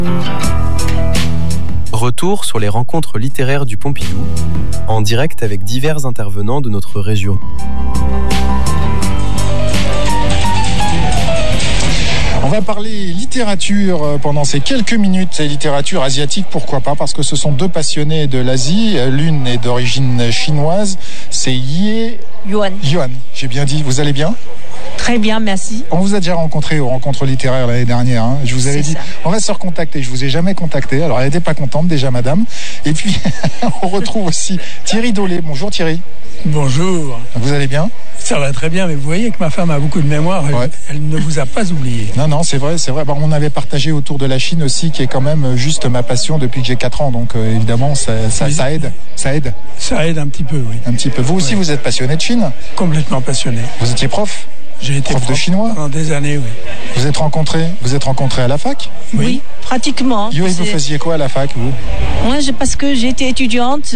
Retour sur les rencontres littéraires du Pompidou, en direct avec divers intervenants de notre région. On va parler littérature pendant ces quelques minutes, et littérature asiatique, pourquoi pas, parce que ce sont deux passionnés de l'Asie. L'une est d'origine chinoise, c'est Yuan. J'ai bien dit, vous allez bien ? Très bien, merci. On vous a déjà rencontré aux rencontres littéraires l'année dernière. Je vous avais dit, on va se recontacter. Je vous ai jamais contacté. Alors, elle n'était pas contente déjà, madame. Et puis, on retrouve aussi Thierry Dolé. Bonjour Thierry. Bonjour. Vous allez bien ? Ça va très bien, mais vous voyez que ma femme a beaucoup de mémoire. Ouais. Elle ne vous a pas oublié. Non, c'est vrai. Bon, on avait partagé autour de la Chine aussi, qui est quand même juste ma passion depuis que j'ai 4 ans. Donc, évidemment, ça aide. Ça aide. Ça aide un petit peu, oui. Un petit peu. Vous aussi, vous êtes passionné de Chine ? Complètement passionné. Vous étiez prof ? J'ai été prof de chinois pendant des années, oui. Vous êtes rencontrés à la fac ? Oui, pratiquement. Vous faisiez quoi à la fac, vous ? Moi, parce que j'ai été étudiante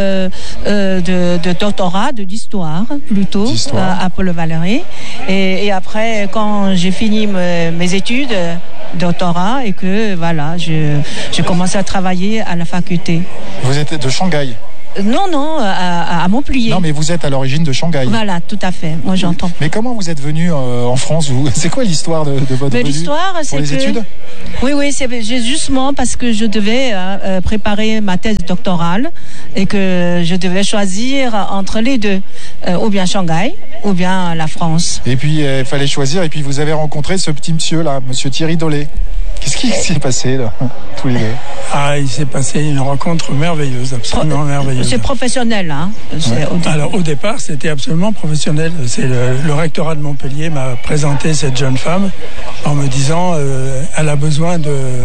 de doctorat, d'histoire plutôt, à Paul-Valéry. Et après, quand j'ai fini mes études, doctorat, et que voilà, je commençais à travailler à la faculté. Vous êtes de Shanghai ? Non, à Montpellier. Non, mais vous êtes à l'origine de Shanghai. Voilà, tout à fait. Moi, j'entends. Mais comment vous êtes venu en France, vous ? C'est quoi l'histoire de votre venue ? L'histoire, c'est pour les études ? Oui, c'est justement parce que je devais préparer ma thèse doctorale et que je devais choisir entre les deux, ou bien Shanghai, ou bien la France. Et puis, il fallait choisir, et puis vous avez rencontré ce petit monsieur-là, monsieur Thierry Dolé. Qu'est-ce qui s'est passé, là, tous les deux ? Il s'est passé une rencontre merveilleuse, absolument merveilleuse. C'est professionnel, hein ? Alors, au départ, c'était absolument professionnel. C'est le rectorat de Montpellier m'a présenté cette jeune femme en me disant elle a besoin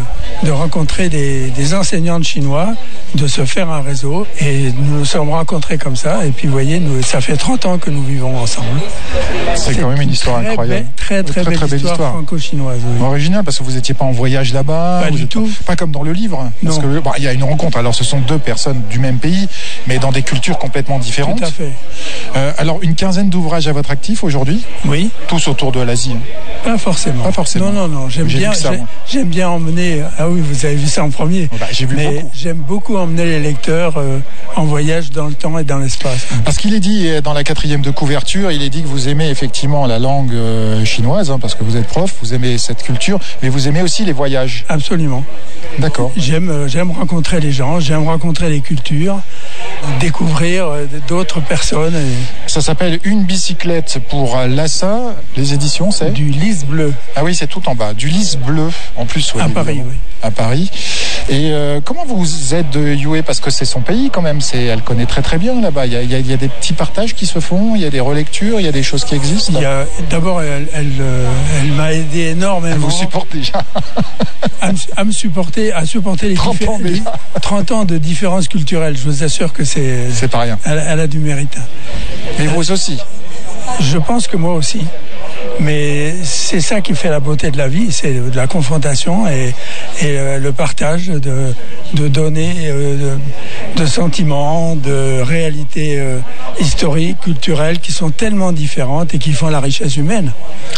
de rencontrer des enseignants de chinois, de se faire un réseau. Et nous nous sommes rencontrés comme ça. Et puis, vous voyez, ça fait 30 ans que nous vivons ensemble. C'est quand même une histoire incroyable. Très belle histoire franco-chinoise. Oui. Original, parce que vous n'étiez pas en voyage là-bas. Pas du tout. Pas comme dans le livre. Parce que il y a une rencontre. Alors, ce sont deux personnes du même pays, mais dans des cultures complètement différentes. Tout à fait. Alors, une quinzaine d'ouvrages à votre actif aujourd'hui ? Oui. Tous autour de l'Asie ? Pas forcément. Non. J'aime bien emmener. Ah oui, vous avez vu ça en premier. J'ai vu beaucoup. J'aime beaucoup emmener les lecteurs en voyage dans le temps et dans l'espace. Parce qu'il est dit dans la 4e de couverture, il est dit que vous aimez effectivement la langue chinoise, parce que vous êtes prof, vous aimez cette culture, mais vous aimez aussi les voyages. Absolument. D'accord. J'aime rencontrer les gens, j'aime rencontrer les cultures, découvrir d'autres personnes. Ça s'appelle Une bicyclette pour Lhasa. Les éditions, c'est du lys bleu. Ah oui, c'est tout en bas. Du lys bleu, en plus. À Paris, oui. À Paris. Et comment vous êtes de Yue ? Parce que c'est son pays quand même. Elle connaît très très bien là-bas. Il y a des petits partages qui se font, il y a des relectures, il y a des choses qui existent. D'abord, elle m'a aidé énormément. Elle vous supporte déjà. à supporter les 30 ans de différences culturelles. Je vous assure que c'est pas rien. Elle a du mérite. Mais vous aussi. Je pense que moi aussi. Mais c'est ça qui fait la beauté de la vie, c'est de la confrontation et le partage de données, de sentiments, de réalités historiques, culturelles qui sont tellement différentes et qui font la richesse humaine.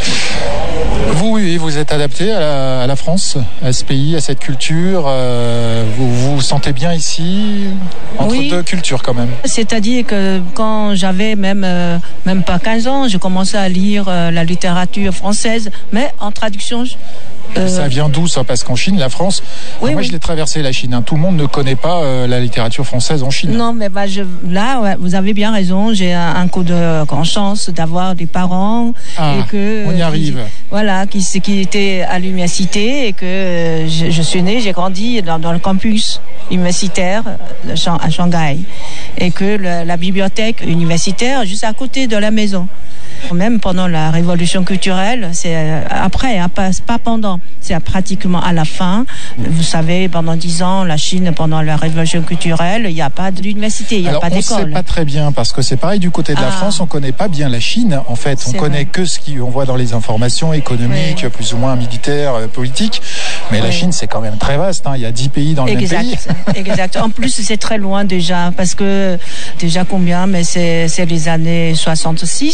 Vous êtes adapté à la France, à ce pays, à cette culture. Vous vous sentez bien ici, entre deux cultures quand même. C'est-à-dire que quand j'avais même pas 15 ans, je commençais à lire la littérature française, mais en traduction. Ça vient d'où ça ? Parce qu'en Chine, la France, moi je l'ai traversé la Chine. Tout le monde ne connaît pas la littérature française en Chine. Non, mais vous avez bien raison. J'ai un coup de grande chance d'avoir des parents et que on y arrive. Qui étaient à l'université et que je suis née, j'ai grandi dans le campus universitaire à Shanghai et que la bibliothèque universitaire juste à côté de la maison. Même pendant la révolution culturelle, c'est après, pas pendant, c'est pratiquement à la fin. Vous savez, pendant 10 ans, la Chine, pendant la révolution culturelle, il n'y a pas d'université, il n'y a pas d'école. On ne sait pas très bien, parce que c'est pareil du côté de la France, on ne connaît pas bien la Chine, en fait. On connaît que ce qu'on voit dans les informations économiques, plus ou moins militaires, politiques. Mais la Chine, c'est quand même très vaste. Il y a 10 pays dans le même pays. Exact. En plus, c'est très loin déjà, parce que déjà combien ? Mais c'est les années 66 maintenant.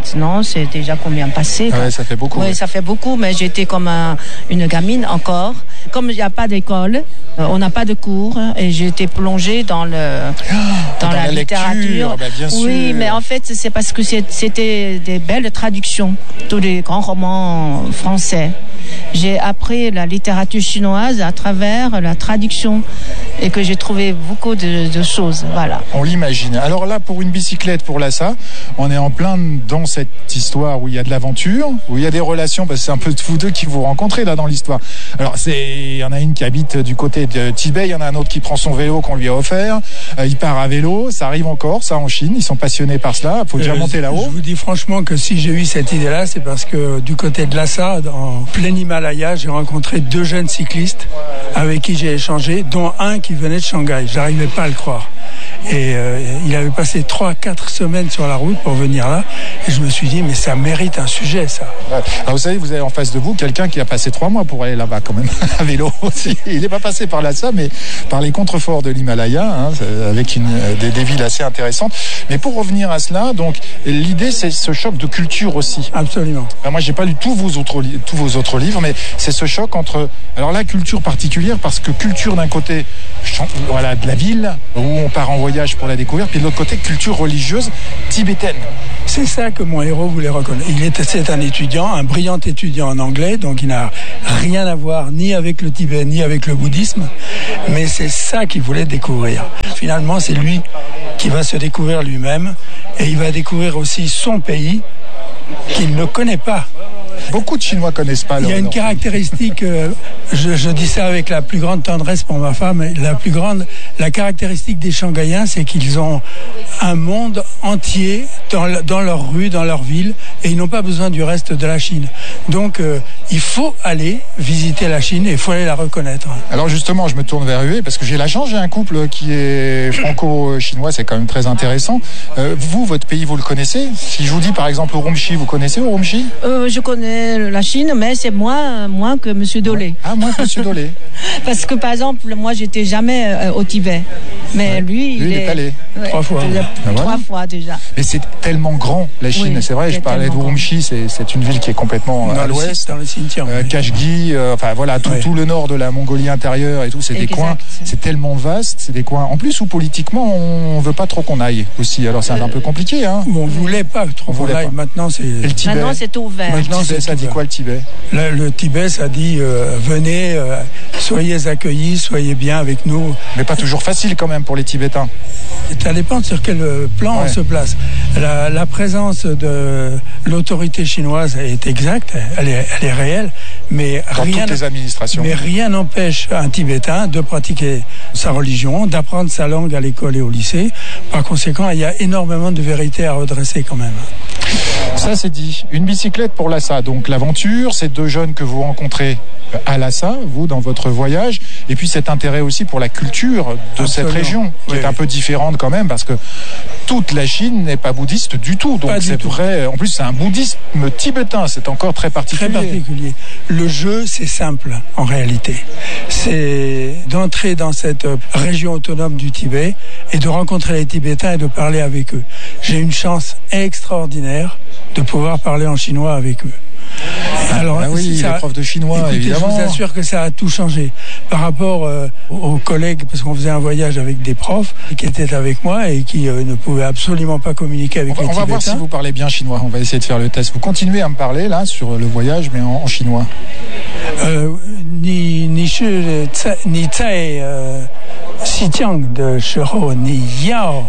maintenant, c'est déjà combien passé. Ouais, ça fait beaucoup. Oui, ça fait beaucoup, mais j'étais comme une gamine encore. Comme il n'y a pas d'école, on n'a pas de cours, et j'étais plongée dans la littérature. Bah, bien sûr. Oui, mais en fait, c'est parce que c'était des belles traductions, tous les grands romans français. J'ai appris la littérature chinoise à travers la traduction et que j'ai trouvé beaucoup de choses. Voilà. On l'imagine. Alors là, pour une bicyclette pour Lhasa, on est en plein dans cette histoire où il y a de l'aventure, où il y a des relations, parce que c'est un peu vous deux qui vous rencontrez là dans l'histoire. Alors il y en a une qui habite du côté de Tibet, il y en a un autre qui prend son vélo qu'on lui a offert, il part à vélo, ça arrive encore, ça en Chine, ils sont passionnés par cela, il faut déjà monter là-haut. Je vous dis franchement que si j'ai eu cette idée-là, c'est parce que du côté de Lhasa, en plein Himalaya, j'ai rencontré 2 jeunes cyclistes avec qui j'ai échangé, dont un qui venait de Shanghai. J'arrivais pas à le croire. Et il avait passé 3-4 semaines sur la route pour venir là. Et je me suis dit, mais ça mérite un sujet, ça. Ouais. Alors vous savez, vous avez en face de vous quelqu'un qui a passé 3 mois pour aller là-bas quand même, à vélo. Il n'est pas passé par Lhasa, mais par les contreforts de l'Himalaya, hein, avec des villes assez intéressantes. Mais pour revenir à cela, donc l'idée, c'est ce choc de culture aussi. Absolument. Alors moi, j'ai pas lu tous vos autres livres, mais c'est ce choc entre, alors la culture particulière, parce que culture d'un côté, voilà, de la ville, où on part en voyage pour la découvrir, puis de l'autre côté, culture religieuse tibétaine. C'est ça que mon héros voulait reconnaître. C'est un étudiant, un brillant étudiant en anglais, donc il n'a rien à voir ni avec le Tibet, ni avec le bouddhisme, mais c'est ça qu'il voulait découvrir. Finalement, c'est lui qui va se découvrir lui-même, et il va découvrir aussi son pays qu'il ne connaît pas. Beaucoup de Chinois connaissent pas. Il y a une caractéristique, je dis ça avec la plus grande tendresse pour ma femme, la caractéristique des Shanghaïens, c'est qu'ils ont un monde entier dans leur rue, dans leur ville, et ils n'ont pas besoin du reste de la Chine. Donc il faut aller visiter la Chine et il faut aller la reconnaître. Alors justement, je me tourne vers eux parce que j'ai la chance, j'ai un couple qui est franco-chinois, c'est quand même très intéressant. Vous, votre pays, vous le connaissez? Si je vous dis par exemple Urumqi, vous connaissez Urumqi? Je connais la Chine, mais c'est moins que M. Dolé. Ah, moins que M. Dolé. Parce que par exemple, moi, j'étais jamais au Tibet. Mais lui, il est allé 3 fois. 3 fois déjà. Mais c'est tellement grand, la Chine. Oui, c'est vrai, je parlais d'Urumqi, c'est une ville qui est complètement à l'ouest. Dans le cimetière. Kashgi, enfin voilà, tout le nord de la Mongolie intérieure et tout, c'est des coins, c'est tellement vaste, c'est des coins, en plus où politiquement, on veut pas trop qu'on aille aussi. Alors c'est un peu compliqué, hein. On voulait pas trop qu'on aille. Maintenant, c'est ouvert. Maintenant, ça dit quoi le Tibet? Le Tibet, ça dit venez, soyez accueillis, soyez bien avec nous. Mais pas toujours facile quand même pour les Tibétains. Ça dépend sur quel plan on se place. La présence de l'autorité chinoise est exacte, elle est réelle, mais toutes les administrations. Mais rien n'empêche un Tibétain de pratiquer sa religion, d'apprendre sa langue à l'école et au lycée. Par conséquent, il y a énormément de vérités à redresser quand même. Ça c'est dit. Une bicyclette pour Lhasa. Donc l'aventure, ces 2 jeunes que vous rencontrez à Lhasa, vous dans votre voyage, et puis cet intérêt aussi pour la culture de cette région, qui est un peu différente quand même, parce que toute la Chine n'est pas bouddhiste du tout. Donc c'est vrai. En plus, c'est un bouddhisme tibétain. C'est encore très particulier. Très particulier. Le jeu, c'est simple en réalité. C'est d'entrer dans cette région autonome du Tibet et de rencontrer les Tibétains et de parler avec eux. J'ai une chance extraordinaire de pouvoir parler en chinois avec eux. Alors, oui, les profs de chinois, écoutez, évidemment. Je vous assure que ça a tout changé par rapport aux collègues, parce qu'on faisait un voyage avec des profs qui étaient avec moi et qui ne pouvaient absolument pas communiquer avec les Tibétains. On va voir si vous parlez bien chinois. On va essayer de faire le test. Vous continuez à me parler là sur le voyage, mais en chinois. Ni zai Xijiang de shihou ni yao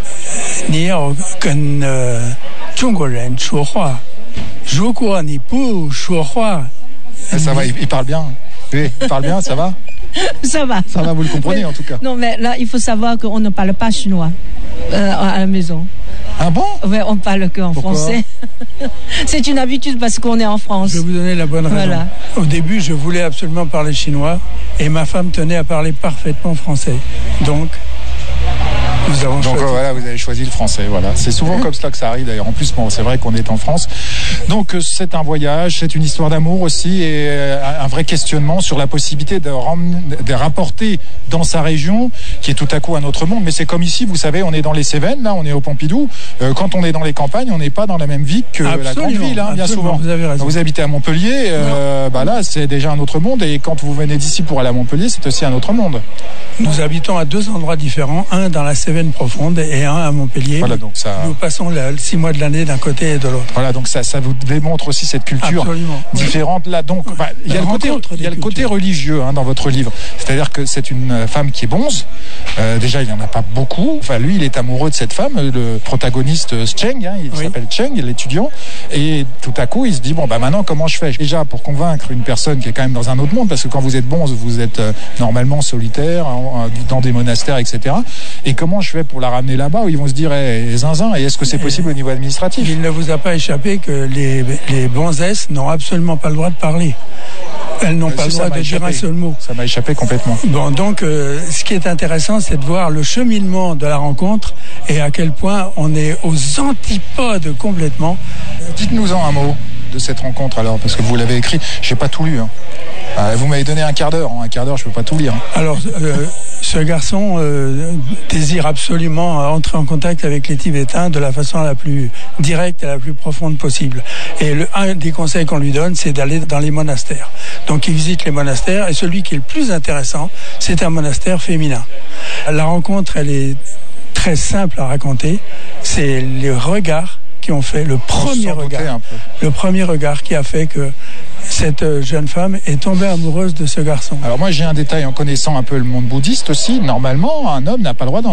跟中国人说话。如果你不说话， ça va, il parle bien. Oui, il parle bien, ça va? Ça va. Ça va, vous le comprenez en tout cas. Non, mais là, il faut savoir qu'on ne parle pas chinois à la maison. Ah bon? Oui, on parle qu'en français. C'est une habitude parce qu'on est en France. Je vais vous donner la bonne raison. Voilà. Au début, je voulais absolument parler chinois et ma femme tenait à parler parfaitement français. Donc, Nous avons donc voilà, vous avez choisi le français. Voilà, c'est souvent comme ça que ça arrive. D'ailleurs, en plus, bon, c'est vrai qu'on est en France. Donc c'est un voyage, c'est une histoire d'amour aussi, et un vrai questionnement sur la possibilité de rapporter dans sa région, qui est tout à coup un autre monde. Mais c'est comme ici, vous savez, on est dans les Cévennes, là, on est au Pompidou. Quand on est dans les campagnes, on n'est pas dans la même vie que la grande ville, bien souvent. Vous avez raison. Vous habitez à Montpellier, là, c'est déjà un autre monde. Et quand vous venez d'ici pour aller à Montpellier, c'est aussi un autre monde. Nous habitons à 2 endroits différents, un dans la Cévenne profonde et un à Montpellier. Voilà, donc ça... Nous passons 6 mois de l'année d'un côté et de l'autre. Voilà, donc ça vous démontre aussi cette culture différente là. Donc, il y a le côté religieux dans votre livre. C'est-à-dire que c'est une femme qui est bonze. Déjà, il n'y en a pas beaucoup. Enfin, lui, il est amoureux de cette femme, le protagoniste Cheng, il s'appelle Cheng, l'étudiant. Et tout à coup, il se dit, maintenant, comment je fais? Déjà, pour convaincre une personne qui est quand même dans un autre monde, parce que quand vous êtes bonze, vous êtes normalement solitaire, dans des monastères, etc. Et comment je fais pour la ramener là-bas où ils vont se dire, zinzin, et est-ce que c'est possible au niveau administratif? Il ne vous a pas échappé que les bonzesses n'ont absolument pas le droit de parler. Elles n'ont pas le droit de dire un seul mot. Ça m'a échappé complètement. Bon, donc, ce qui est intéressant, c'est de voir le cheminement de la rencontre et à quel point on est aux antipodes complètement. Dites-nous-en un mot de cette rencontre alors, parce que vous l'avez écrit. Je n'ai pas tout lu. Vous m'avez donné un quart d'heure. En un quart d'heure, je ne peux pas tout lire. Alors, ce garçon désire absolument entrer en contact avec les Tibétains de la façon la plus directe et la plus profonde possible. Et un des conseils qu'on lui donne, c'est d'aller dans les monastères. Donc, il visite les monastères et celui qui est le plus intéressant, c'est un monastère féminin. La rencontre, elle est très simple à raconter. C'est les regards qui ont fait le premier regard qui a fait que cette jeune femme est tombée amoureuse de ce garçon. Alors moi j'ai un détail en connaissant un peu le monde bouddhiste aussi. Normalement, un homme n'a pas le droit